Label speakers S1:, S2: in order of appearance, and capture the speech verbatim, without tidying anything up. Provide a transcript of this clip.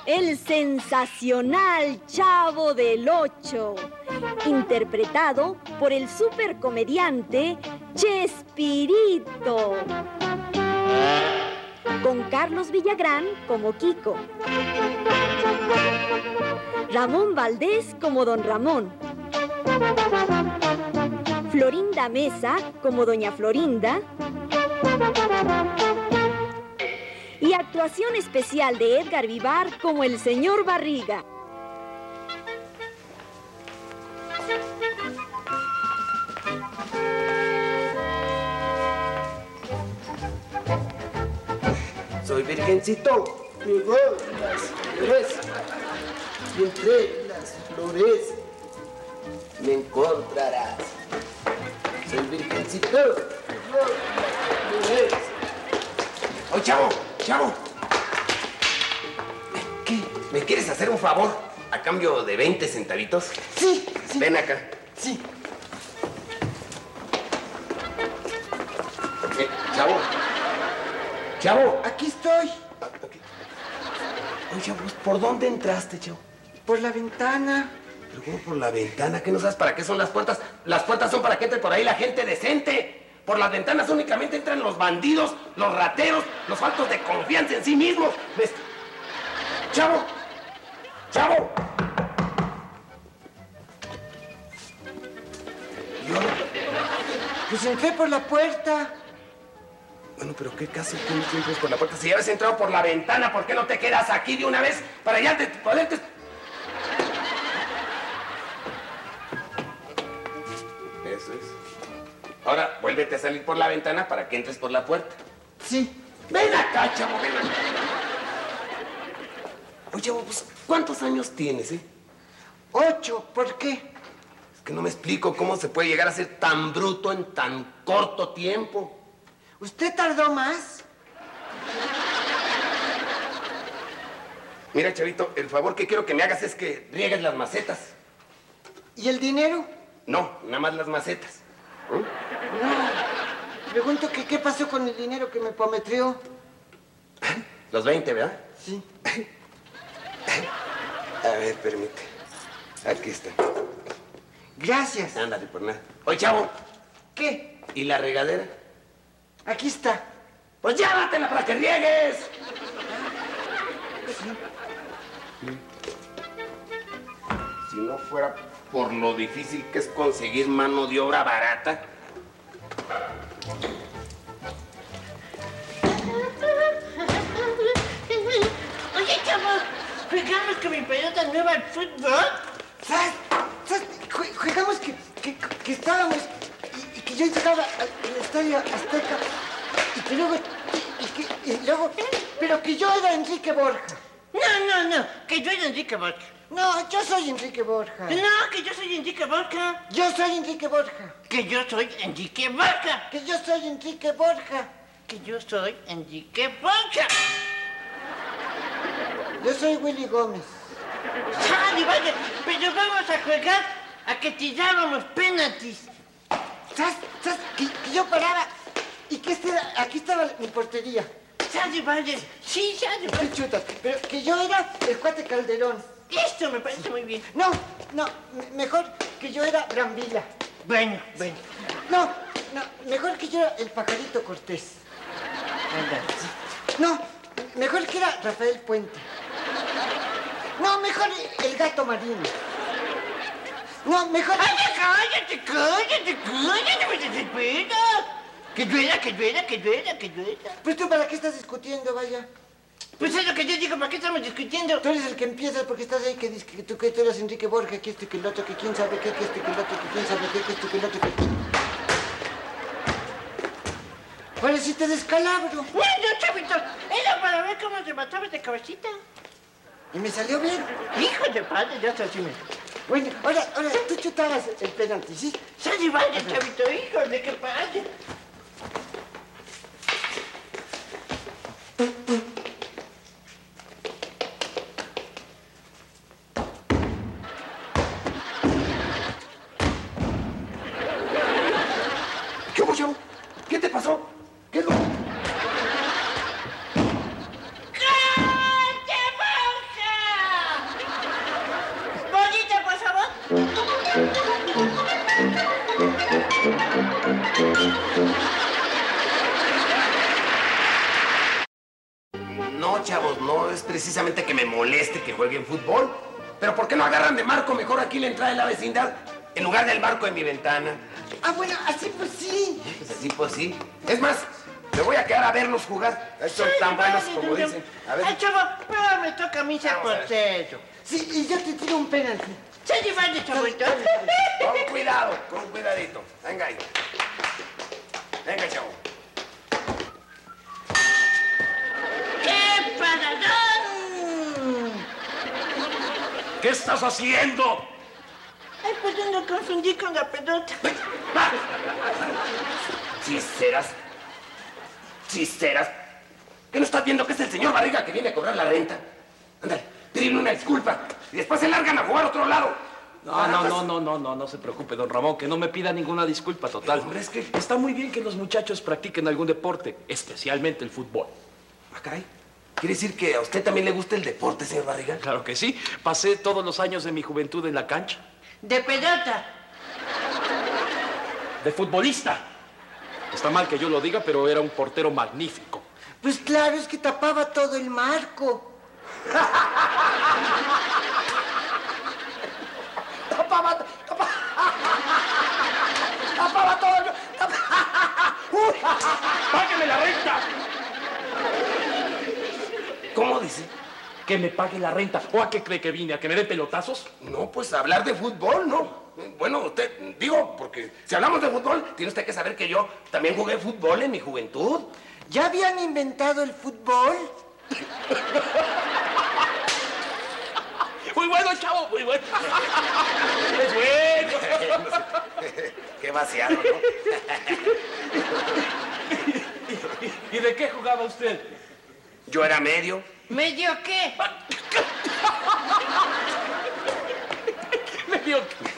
S1: el sensacional Chavo del Ocho, interpretado por el supercomediante Chespirito, con Carlos Villagrán como Kiko, Ramón Valdés como Don Ramón, Florinda Mesa como Doña Florinda y actuación especial de Edgar Vivar como el señor Barriga.
S2: Soy virgencito, llegó las flores, y entre las flores me encontrarás. Soy virgencito, llegó las flores. ¡Oye, chavo! ¡Chavo! ¿Qué? ¿Me quieres hacer un favor a cambio de veinte centavitos?
S3: Sí, sí.
S2: Ven acá.
S3: Sí.
S2: Eh, chavo. Chavo.
S3: Aquí estoy.
S2: Okay. Oye, chavo, ¿por dónde entraste, chavo?
S3: Por la ventana.
S2: ¿Pero cómo por la ventana? ¿Qué no sabes para qué son las puertas? Las puertas son para que entre por ahí la gente decente. Por las ventanas únicamente entran los bandidos, los rateros, los faltos de confianza en sí mismos. ¿Ves? ¡Chavo! ¡Chavo! ¿Y ahora?
S3: Pues entré por la puerta.
S2: Bueno, pero ¿qué caso tienes que entrar por la puerta? Si ya habías entrado por la ventana, ¿por qué no te quedas aquí de una vez para ya te, poderte... Eso es. Ahora, vuélvete a salir por la ventana para que entres por la puerta.
S3: Sí.
S2: Ven acá, chavo, ven acá. Oye, chavo, pues, ¿cuántos años tienes, eh?
S3: Ocho. ¿Por qué?
S2: Es que no me explico cómo se puede llegar a ser tan bruto en tan corto tiempo.
S3: ¿Usted tardó más?
S2: Mira, chavito, el favor que quiero que me hagas es que riegues las macetas.
S3: ¿Y el dinero?
S2: No, nada más las macetas. ¿Eh?
S3: No. Pregunto que qué pasó con el dinero que me prometió.
S2: Los veinte, ¿verdad?
S3: Sí.
S2: A ver, permite. Aquí está.
S3: Gracias.
S2: Ándale, por nada. Oye, chavo.
S3: ¿Qué?
S2: ¿Y la regadera?
S3: Aquí está.
S2: Pues llévatela para que riegues. Si no fuera por lo difícil que es conseguir mano de obra barata.
S4: Oye, chavo, ¿jugamos que mi pelota nueva al fútbol?
S3: ¿Sabes? ¿Sabes? Jue- Jugamos que, que, que estábamos y, y que yo estaba en el estadio Azteca y que luego... Y, y que, y luego... Pero que yo era Enrique Borja.
S4: No, no, no, que yo soy Enrique Borja.
S3: No, yo soy Enrique Borja.
S4: No, que yo soy Enrique Borja.
S3: Yo soy Enrique Borja.
S4: Que yo soy Enrique Borja.
S3: Que yo soy Enrique Borja.
S4: Que yo soy Enrique Borja.
S3: Yo soy Willy Gómez.
S4: Sale, vale, pero vamos a jugar a que tirábamos penaltis.
S3: ¿Sabes? ¿Sabes? Que, que yo paraba y que este era- aquí estaba mi portería.
S4: Sale, vale, sí, sale, vale.
S3: Qué chuta. Pero que yo era el cuate Calderón.
S4: Esto me parece muy bien.
S3: No, no, me- mejor que yo era Brambila.
S4: Bueno, bueno.
S3: No, no, mejor que yo era el Pajarito Cortés. No, mejor que era Rafael Puente. No, mejor el Gato Marino. No, mejor...
S4: ¡Ay, cállate, cállate, cállate, me desespera! Que duela, que duela, que duela, que duela.
S3: Pues tú, ¿para qué estás discutiendo, vaya?
S4: Pues es lo que yo digo, ¿para qué estamos discutiendo?
S3: Tú eres el que empiezas porque estás ahí que dices que tú, que tú eres Enrique Borja, que esto y que el otro, que quién sabe qué, que esto y que el otro, que quién sabe qué, que esto y que el otro, que... Ahora sí te descalabro.
S4: No, no, chavito, era para ver cómo se mataba de cabecita.
S3: Y me salió bien.
S4: Hijo de padre, ya está así, me...
S3: Bueno, ahora, ahora tú chutabas el penalti, ¿sí?
S4: Sale, vale, chavito, hijo de qué padre.
S2: ¿Qué hubo, chavo? ¿Qué te pasó? ¿Qué es lo...?
S4: ¡Corte, Borja!
S2: no, chavos, no es precisamente que me moleste que jueguen fútbol. Pero ¿por qué no agarran de marco mejor aquí la entrada de la vecindad en lugar del marco de mi ventana?
S3: Ah, bueno, así pues sí.
S2: Pues así, pues sí. Es más, me voy a quedar a verlos jugar. Son tan buenos como dicen. A ver.
S4: Ay, chavo, pero me toca a mí ser
S2: Vamos a ver.
S4: portero.
S3: Sí, y yo te tiro un penalti.
S4: Se vale, chavito.
S2: Con cuidado, con cuidadito. Venga ahí. Venga, chavo.
S4: ¡Qué paradón!
S5: ¿Qué estás haciendo?
S4: Ay, perdón, lo confundí con la pelota.
S2: Chisteras. Chisteras. ¿Qué no estás viendo que es el señor Barriga que viene a cobrar la renta? Ándale, pídele una disculpa. Y después se largan a jugar a otro lado.
S5: No, no, no, no, no, no, no se preocupe, don Ramón, que no me pida ninguna disculpa total.
S2: Hombre, es que...
S5: Está muy bien que los muchachos practiquen algún deporte, especialmente el fútbol.
S2: Ah, caray. ¿Quiere decir que a usted también le gusta el deporte, señor Barriga?
S5: Claro que sí. Pasé todos los años de mi juventud en la cancha.
S4: De pelota.
S5: De futbolista. Está mal que yo lo diga, pero era un portero magnífico.
S3: Pues claro, es que tapaba todo el marco.
S2: Tapaba, tapaba, tapaba todo. Tapaba. Uy.
S5: ¡Págueme la renta!
S2: ¿Cómo dice?
S5: Que me pague la renta. ¿O a qué cree que vine? ¿A que me dé pelotazos?
S2: No, pues a hablar de fútbol, ¿no? Bueno, usted, digo, porque si hablamos de fútbol, tiene usted que saber que yo también jugué fútbol en mi juventud.
S3: ¿Ya habían inventado el fútbol?
S5: Muy bueno, chavo, muy bueno. Es bueno.
S2: Qué vaciado, ¿no?
S5: ¿Y de qué jugaba usted?
S2: Yo era medio.
S4: ¿Medio qué?
S5: ¿Medio qué?